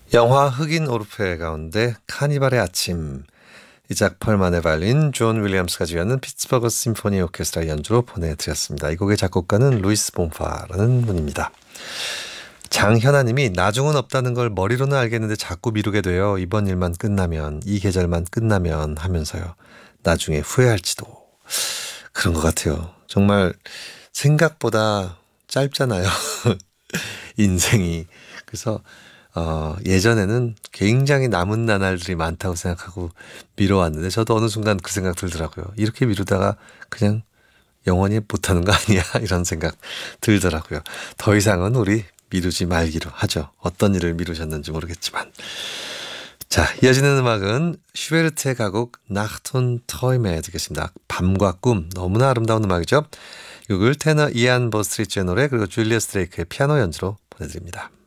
영화 흑인 오르페 가운데 카니발의 아침, 이작 펄만의 바이올린, 존 윌리엄스가 지휘하는 피츠버그 심포니 오케스트라 연주로 보내드렸습니다. 이 곡의 작곡가는 루이스 본파라는 분입니다. 장현아님이 나중은 없다는 걸 머리로는 알겠는데 자꾸 미루게 돼요. 이번 일만 끝나면, 이 계절만 끝나면 하면서요. 나중에 후회할지도. 그런 것 같아요. 정말 생각보다 짧잖아요. 인생이. 그래서 예전에는 굉장히 남은 나날들이 많다고 생각하고 미뤄왔는데 저도 어느 순간 그 생각 들더라고요. 이렇게 미루다가 그냥 영원히 못하는 거 아니야? 이런 생각 들더라고요. 더 이상은 우리 미루지 말기로 하죠. 어떤 일을 미루셨는지 모르겠지만. 자, 이어지는 음악은 슈베르트의 가곡 나흐툰 트räume 듣겠습니다. 밤과 꿈, 너무나 아름다운 음악이죠. 이 곡을 테너 이안 버스트리츠의 노래 그리고 줄리어스 드레이크의 피아노 연주로 보내드립니다.